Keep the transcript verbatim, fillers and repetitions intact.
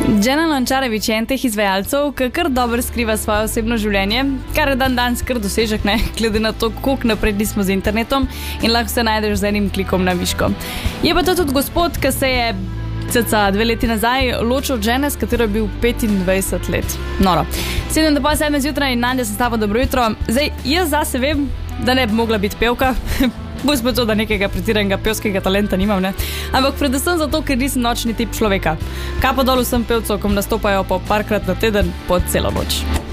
Jenna Lončarević je en teh izvajalcev, ki kar dobro skriva svoje osebno življenje, kar je dan danes kar dosežek, ne, glede na to, koliko napredni smo z internetom in lahko se najdeš z enim klikom na miško. Je pa to tudi gospod, ki se je cca dve leti nazaj ločil od žene, s katero je bil petindvajset let. Noro. Sedem do pol sedme zjutraj in Nandja sestava dobro jutro. Zdaj, jaz zase vem, da ne bi mogla biti pevka. Bojs pa to, da nekega pretiranega pevskega talenta nimam, ne? Ampak predvsem zato, ker nisem nočni tip človeka. Kapo dol vsem pevcov, ko nastopajo po parkrat na teden po celo noč.